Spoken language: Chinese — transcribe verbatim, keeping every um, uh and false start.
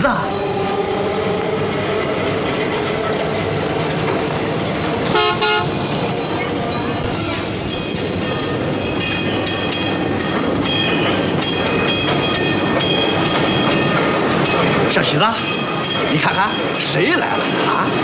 子。小喜子，你看看谁来了啊？